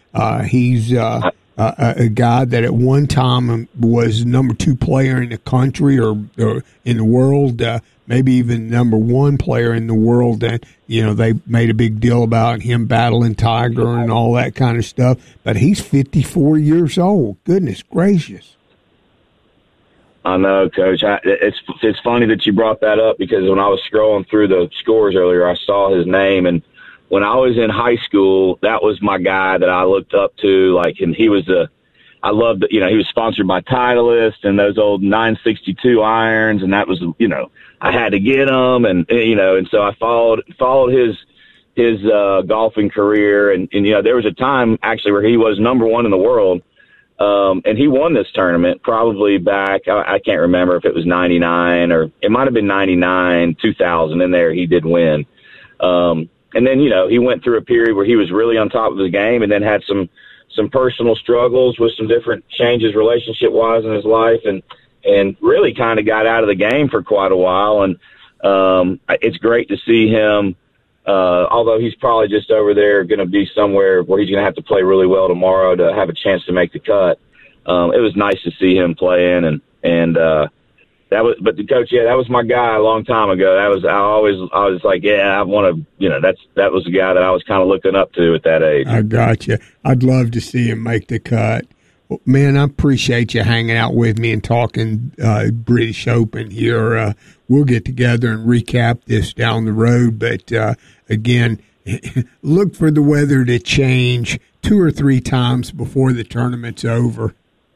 He's a guy that at one time was number 2 player in the country or in the world, maybe even number 1 player in the world. And, they made a big deal about him battling Tiger and all that kind of stuff. But he's 54 years old. Goodness gracious. I know, Coach. It's funny that you brought that up because when I was scrolling through the scores earlier, I saw his name. And when I was in high school, that was my guy that I looked up to. And he was I loved, he was sponsored by Titleist and those old 962 irons. And that was, I had to get them. And so I followed his golfing career. And there was a time actually where he was number 1 in the world. And he won this tournament probably back, I can't remember if it was 99 or it might have been 99, 2000 in there. He did win. And then, he went through a period where he was really on top of his game and then had some personal struggles with some different changes relationship wise in his life and really kind of got out of the game for quite a while. And, it's great to see him, although he's probably just over there going to be somewhere where he's going to have to play really well tomorrow to have a chance to make the cut. It was nice to see him playing but the coach, that was my guy a long time ago. I was like, I want to, that was the guy that I was kind of looking up to at that age. I got you. I'd love to see him make the cut. Well, man, I appreciate you hanging out with me and talking British Open here. We'll get together and recap this down the road. But, again, look for the weather to change 2 or 3 times before the tournament's over.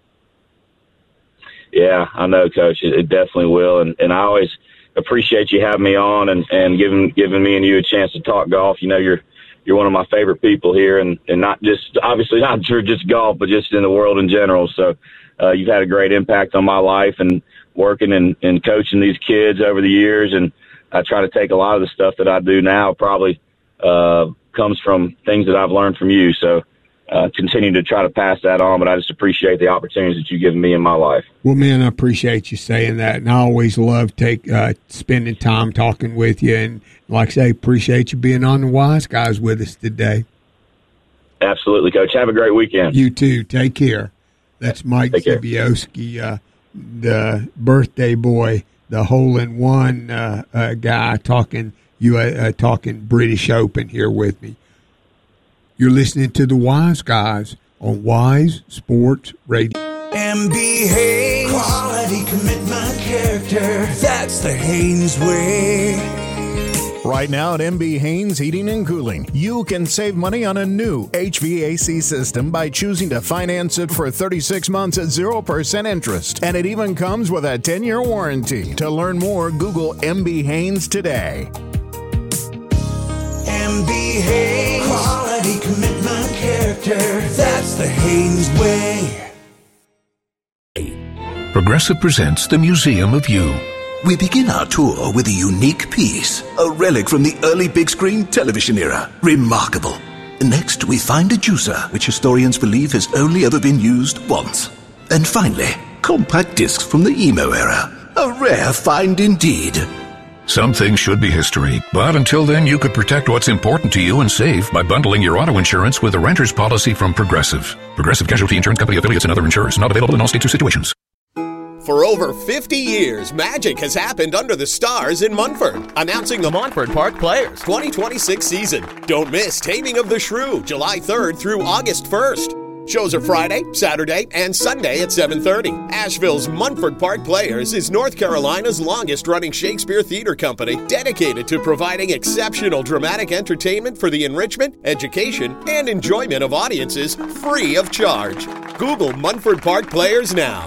Yeah, I know, Coach. It definitely will. And I always appreciate you having me on and giving me and you a chance to talk golf. You're one of my favorite people here and not just, obviously not just golf, but just in the world in general. So you've had a great impact on my life and working and coaching these kids over the years. And I try to take a lot of the stuff that I do now probably comes from things that I've learned from you. So continue to try to pass that on, but I just appreciate the opportunities that you've given me in my life. Well, man, I appreciate you saying that, and I always love spending time talking with you, and like I say, appreciate you being on the Wise Guys with us today. Absolutely, Coach. Have a great weekend. You too. Take care. That's Mike Zabioski, the birthday boy, the hole-in-one guy talking British Open here with me. You're listening to the Wise Guys on Wise Sports Radio. MB Haynes, quality, commitment, character. That's the Haynes way. Right now at MB Haynes Heating and Cooling, you can save money on a new HVAC system by choosing to finance it for 36 months at 0% interest. And it even comes with a 10-year warranty. To learn more, Google MB Haynes today. MB Haynes, quality, commitment, character. That's the Haynes way. Progressive presents the Museum of You. We begin our tour with a unique piece, a relic from the early big screen television era. Remarkable. Next, we find a juicer, which historians believe has only ever been used once. And finally, compact discs from the emo era. A rare find indeed. Some things should be history, but until then you could protect what's important to you and save by bundling your auto insurance with a renter's policy from Progressive. Progressive Casualty Insurance Company affiliates and other insurers. Not available in all states or situations. For over 50 years, magic has happened under the stars in Munford. Announcing the Montford Park Players 2026 season. Don't miss Taming of the Shrew, July 3rd through August 1st. Shows are Friday, Saturday, and Sunday at 7:30. Asheville's Munford Park Players is North Carolina's longest-running Shakespeare theater company dedicated to providing exceptional dramatic entertainment for the enrichment, education, and enjoyment of audiences free of charge. Google Munford Park Players now.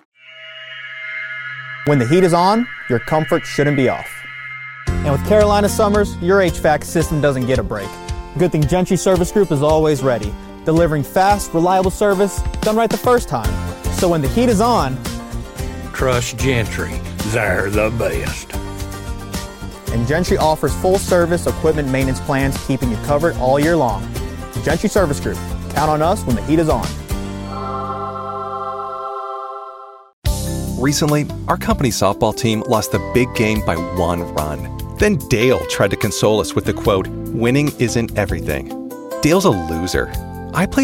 When the heat is on, your comfort shouldn't be off. And with Carolina summers, your HVAC system doesn't get a break. Good thing Gentry Service Group is always ready, delivering fast, reliable service done right the first time. So when the heat is on, trust Gentry. They're the best. And Gentry offers full service equipment maintenance plans, keeping you covered all year long. Gentry Service Group. Count on us when the heat is on. Recently, our company's softball team lost the big game by 1 run. Then Dale tried to console us with the quote, "Winning isn't everything." Dale's a loser. I played